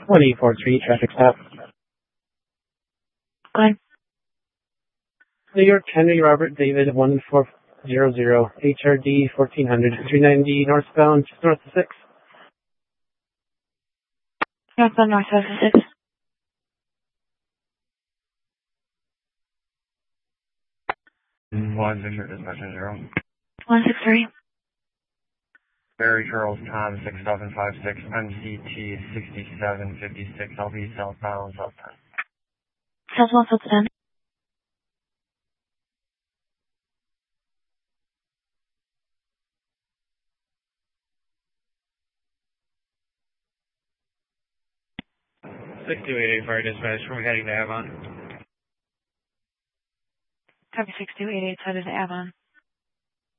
1843 traffic stop. Go ahead. New York, Henry Robert David 1400, HRD 1400, 390 northbound, north of 6. Northbound north of 6. One Victor dispatcher 0. 163. Barry Charles Tom 6756 MCT 6756 LB southbound south 10. Southbound south 10. Fire dispatch, we're heading to Avon. Copy 6288 headed to Avon.